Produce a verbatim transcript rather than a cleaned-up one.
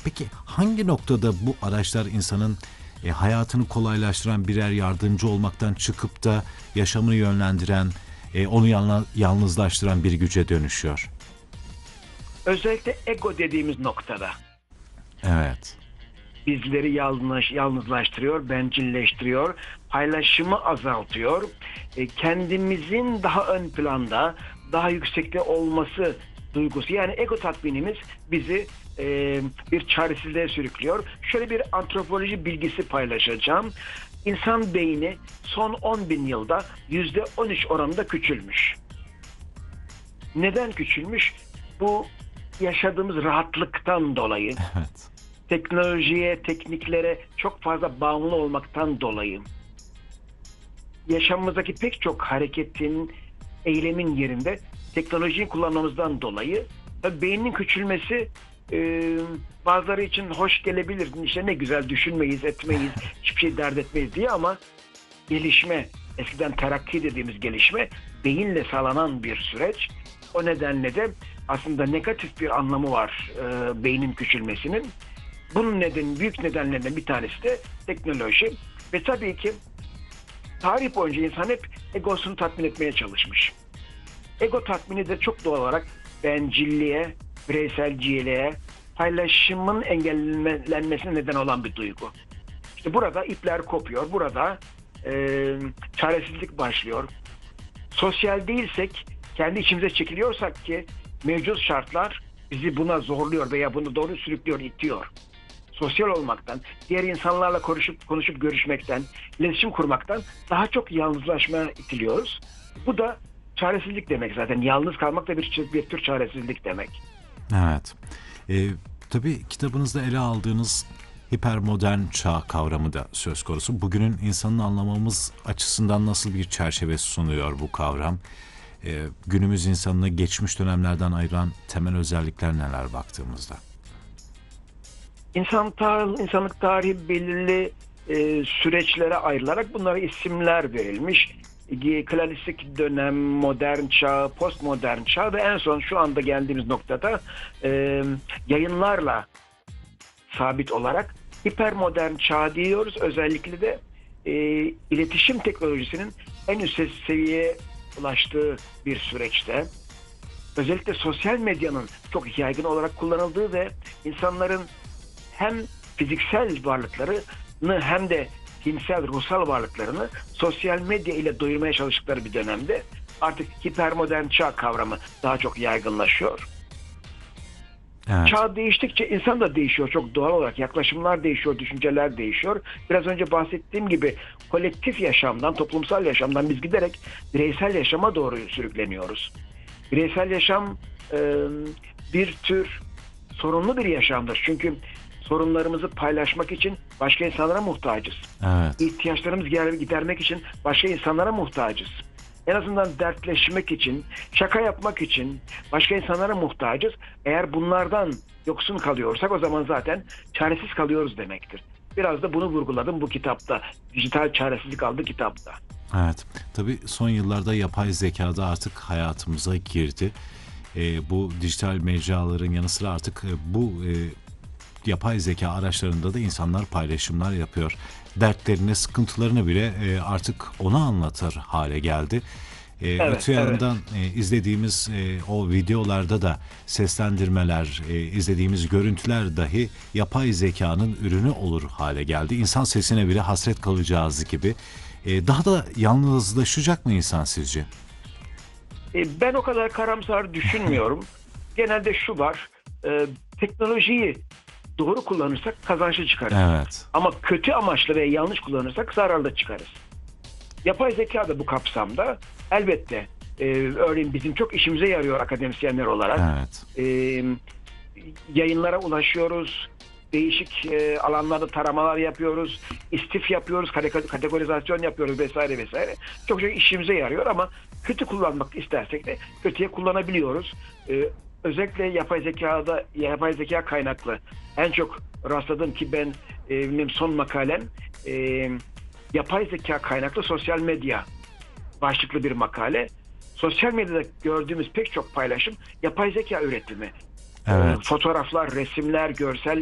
Peki hangi noktada bu araçlar insanın e, hayatını kolaylaştıran birer yardımcı olmaktan çıkıp da yaşamını yönlendiren, e, onu yalna, yalnızlaştıran bir güce dönüşüyor? Özellikle ego dediğimiz noktada. Evet. Bizleri yalnız, yalnızlaştırıyor, bencilleştiriyor, paylaşımı azaltıyor. E, kendimizin daha ön planda, daha yüksekte olması duygusu. Yani ego tatminimiz bizi e, bir çaresizliğe sürüklüyor. Şöyle bir antropoloji bilgisi paylaşacağım. İnsan beyni son on bin yılda yüzde on üç oranında küçülmüş. Neden küçülmüş? Bu yaşadığımız rahatlıktan dolayı. Evet. Teknolojiye, tekniklere çok fazla bağımlı olmaktan dolayı. Yaşamımızdaki pek çok hareketin, eylemin yerinde teknolojiyi kullanmamızdan dolayı beynin küçülmesi e, bazıları için hoş gelebilir. İşte ne güzel düşünmeyiz, etmeyiz, hiçbir şey dert etmeyiz diye, ama gelişme, eskiden terakki dediğimiz gelişme beyinle sağlanan bir süreç. O nedenle de aslında negatif bir anlamı var e, beynin küçülmesinin. Bunun nedeni, büyük nedenlerinden bir tanesi de teknoloji. Ve tabii ki tarih boyunca insan hep egosunu tatmin etmeye çalışmış. Ego tatmini de çok doğal olarak bencilliğe, bireyselciliğe, paylaşımın engellenmesine neden olan bir duygu. İşte burada ipler kopuyor, burada e, çaresizlik başlıyor. Sosyal değilsek, kendi içimize çekiliyorsak ki mevcut şartlar bizi buna zorluyor veya bunu doğru sürüklüyor, itiyor. Sosyal olmaktan, diğer insanlarla konuşup konuşup görüşmekten, iletişim kurmaktan daha çok yalnızlaşmaya itiliyoruz. Bu da çaresizlik demek zaten. Yalnız kalmak da bir, bir tür çaresizlik demek. Evet. Ee, tabii kitabınızda ele aldığınız hipermodern çağ kavramı da söz konusu. Bugünün insanını anlamamız açısından nasıl bir çerçeve sunuyor bu kavram? Ee, günümüz insanını geçmiş dönemlerden ayıran temel özellikler neler baktığımızda? İnsan tar insanlık tarihi belirli e, süreçlere ayrılarak bunlara isimler verilmiş. E, klasik dönem, modern çağ, postmodern çağ ve en son şu anda geldiğimiz noktada e, yayınlarla sabit olarak hipermodern çağ diyoruz. Özellikle de e, iletişim teknolojisinin en üst seviyeye ulaştığı bir süreçte. Özellikle sosyal medyanın çok yaygın olarak kullanıldığı ve insanların hem fiziksel varlıklarını hem de zihinsel, ruhsal varlıklarını sosyal medya ile doyurmaya çalıştıkları bir dönemde artık hipermodern çağ kavramı daha çok yaygınlaşıyor. Evet. Çağ değiştikçe insan da değişiyor çok doğal olarak. Yaklaşımlar değişiyor, düşünceler değişiyor. Biraz önce bahsettiğim gibi kolektif yaşamdan, toplumsal yaşamdan biz giderek bireysel yaşama doğru sürükleniyoruz. Bireysel yaşam e, bir tür sorunlu bir yaşamdır. Çünkü sorunlarımızı paylaşmak için başka insanlara muhtacız. Evet. İhtiyaçlarımızı gidermek için başka insanlara muhtacız. En azından dertleşmek için, şaka yapmak için başka insanlara muhtacız. Eğer bunlardan yoksun kalıyorsak o zaman zaten çaresiz kalıyoruz demektir. Biraz da bunu vurguladım bu kitapta. Dijital Çaresizlik adlı kitapta. Evet. Tabii son yıllarda yapay zekada artık hayatımıza girdi. E, bu dijital mecraların yanı sıra artık e, bu e, yapay zeka araçlarında da insanlar paylaşımlar yapıyor. Dertlerini, sıkıntılarını bile e, artık ona anlatır hale geldi. E, Evet, öte yandan e, izlediğimiz e, o videolarda da seslendirmeler, e, izlediğimiz görüntüler dahi yapay zekanın ürünü olur hale geldi. İnsan sesine bile hasret kalacağız gibi. E, daha da yalnızlaşacak mı insan sizce? E, ben o kadar karamsar düşünmüyorum. Genelde şu var, e, teknolojiyi doğru kullanırsak kazançlı çıkarız. Evet. Ama kötü amaçlı ve yanlış kullanırsak zararlı çıkarız. Yapay zeka da bu kapsamda elbette e, örneğin bizim çok işimize yarıyor akademisyenler olarak. Evet. E, yayınlara ulaşıyoruz. Değişik e, alanlarda taramalar yapıyoruz. İstif yapıyoruz. Kategorizasyon yapıyoruz vesaire vesaire. Çok çok işimize yarıyor ama kötü kullanmak istersek de kötüye kullanabiliyoruz. E, özellikle yapay zekada, yapay zeka kaynaklı en çok rastladım ki ben e, benim son makalem e, yapay zeka kaynaklı sosyal medya başlıklı bir makale. Sosyal medyada gördüğümüz pek çok paylaşım yapay zeka üretimi. Evet. E, fotoğraflar, resimler, görsel